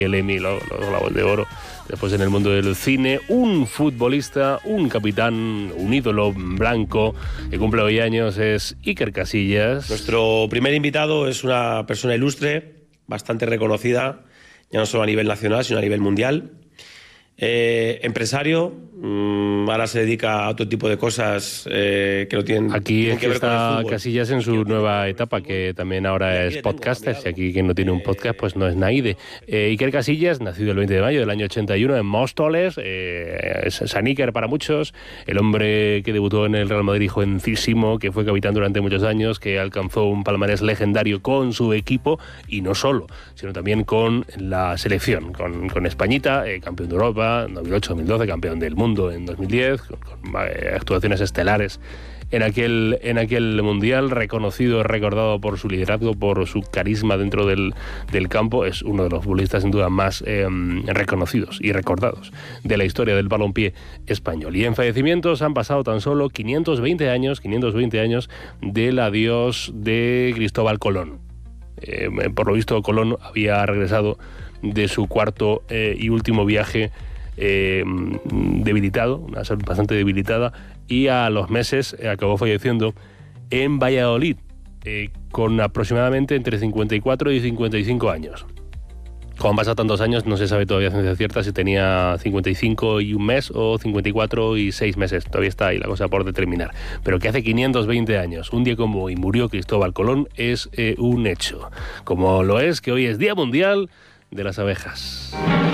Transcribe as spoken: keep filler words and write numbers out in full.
el Emmy, los, los Globos de Oro. Después en el mundo del cine, un futbolista, un capitán, un ídolo blanco que cumple hoy años es Iker Casillas. Nuestro primer invitado es una persona ilustre, bastante reconocida, ya no solo a nivel nacional, sino a nivel mundial. Eh, empresario, mmm, ahora se dedica a otro tipo de cosas eh, que no tienen, aquí tienen es que que ver está con el fútbol. Casillas en su nueva etapa, que también ahora es podcaster. Si aquí quien no tiene un podcast, pues no es Naide. Eh, Iker Casillas, nacido el veinte de mayo del año ochenta y uno en Móstoles, eh, es San Iker para muchos, el hombre que debutó en el Real Madrid jovencísimo, que fue capitán durante muchos años, que alcanzó un palmarés legendario con su equipo, y no solo, sino también con la selección, con, con Españita, eh, campeón de Europa, dos mil ocho dos mil doce, campeón del mundo en dos mil diez, con, con eh, actuaciones estelares en aquel, en aquel mundial, reconocido, recordado por su liderazgo, por su carisma dentro del, del campo. Es uno de los futbolistas sin duda más eh, reconocidos y recordados de la historia del balompié español. Y en fallecimientos han pasado tan solo quinientos veinte años, quinientos veinte años del adiós de Cristóbal Colón. Eh, por lo visto, Colón había regresado de su cuarto eh, y último viaje eh, debilitado, una salud bastante debilitada, y a los meses eh, acabó falleciendo en Valladolid, eh, con aproximadamente entre cincuenta y cuatro y cincuenta y cinco años. Como han pasado tantos años, no se sabe todavía a ciencia cierta si tenía cincuenta y cinco y un mes o cincuenta y cuatro y seis meses. Todavía está ahí la cosa por determinar. Pero que hace quinientos veinte años, un día como hoy, murió Cristóbal Colón, es eh, un hecho. Como lo es que hoy es Día Mundial de las Abejas.